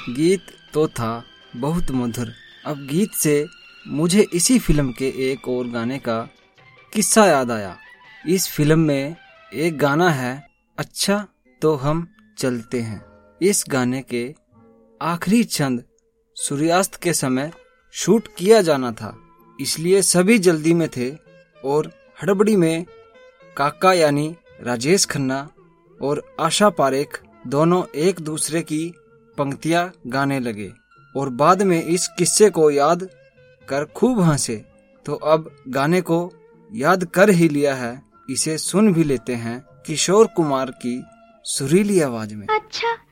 गीत तो था बहुत मधुर। अब गीत से मुझे इसी फिल्म के एक और गाने का किस्सा याद आया। इस फिल्म में एक गाना है, अच्छा तो हम चलते हैं। इस गाने के आखिरी चंद सूर्यास्त के समय शूट किया जाना था, इसलिए सभी जल्दी में थे और हड़बड़ी में काका यानी राजेश खन्ना और आशा पारेख दोनों एक दूसरे की पंक्तियां गाने लगे और बाद में इस किस्से को याद कर खूब हंसे। तो अब गाने को याद कर ही लिया है, इसे सुन भी लेते हैं किशोर कुमार की सुरीली आवाज में। अच्छा